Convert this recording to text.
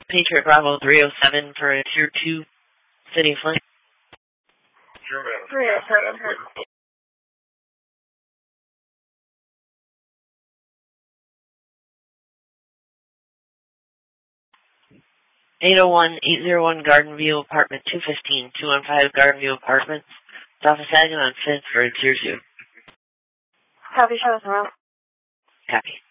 Patriot Bravo 307 for a Tier 2 city flight. 307. 801-801 Garden View, Apartment 215, 215 Garden View Apartments, south of Saginaw on 5th for a Tier 2. Copy, show us around. Copy.